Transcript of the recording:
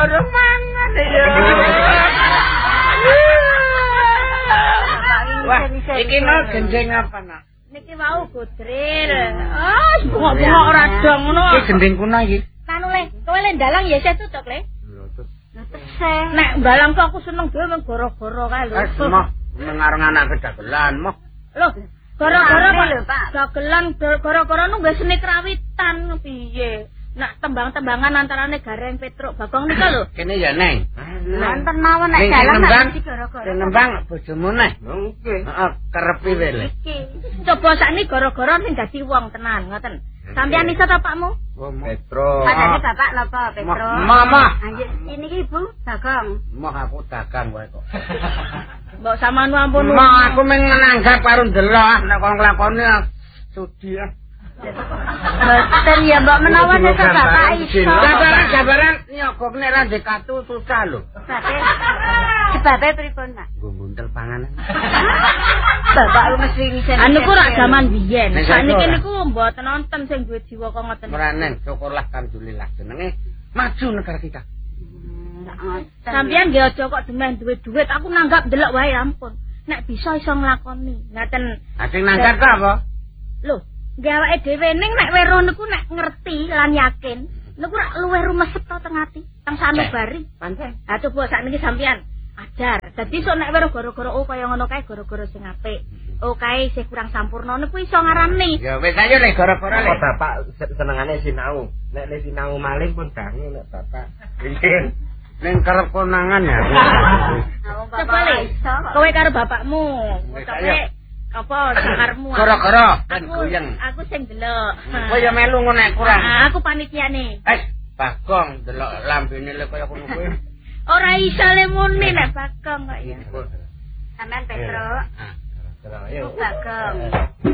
urung mangan ya. Wah, iki no gendeng apa nak? Niki wau godril. Ah, bengok-bengok ora dong ngono. Iki gendeng kuna iki. Kanu le, kowe le ndalang ya saya tutuk le. Nek balang kok aku seneng dhewe mung goro-goro kae lho. Moh, ngareng anak kedagelan moh. Lho, goro-goro Pak. Dagelan goro-goro nu wis seni krawitan piye? Nak tembang-tembangan antarane Gareng Petruk Bagong nika lho. Kene ya Neng. Wonten mawon nek dalang iki goro-goro. Nembang bojomu neh. Nggih. Heeh, kerepi wele. Coba sakniki goro-goro sing dadi wong tenan, ngoten. Sampeyan iso ta Pakmu? Petro. Padane Bapak napa Petro? Mama. Ini ki Ibu Bagong. Moh aku dagang wae kok. Mbok sampean ampun. Mah aku mung nanggap karo ndelok nek kon nglakoni sudi ah. Boten ya Mbok menawa nek Bapak iso. Jabaran nyogok nek ra ndek kartu susah lho. Sebabe pripun, Pak? Nggo buntel panganan. Bapak lu mesti ngisen. Anu ku rak jaman biyen. Sakniki niku mboten nonton sing duwe jiwa kok ngoten. Ora Neng, syukurlah alhamdulillah jenenge maju negara kita. Sampeyan nggih aja kok demen duwe duit, aku nanggap ndelok wae ampun. Nek bisa iso nglakoni. Ngaten. Sing nanggap ta apa? Lho, nggih awake dhewe ning nek wero niku nek ngerti lan yakin, niku rak luwih rumesep to teng ati, teng sanubari. Pancen. Ha coba sakniki sampeyan ajar. Dadi sok nek wero gara-gara kaya ngono kae gara-gara sing apik. Kae sing kurang sampurna niku iso ngarani. Ya wis ayo lek gara-gara lek Bapak senengane sinau. Nek sinau malih pun dangu nek Bapak. Nggih. ning kerep konangan ya. Coba le, kowe karo bapakmu. Coba apa sakarmu? Gara-gara ben goyeng. Aku sing delok. Kowe ya melu ngono nek kurang. Aku panitiane. Bagong delok lambene lek kaya ngono kuwi. Ora iso le muni nek Bagong kok ya. Sampean Petro. Ayo. Bagong.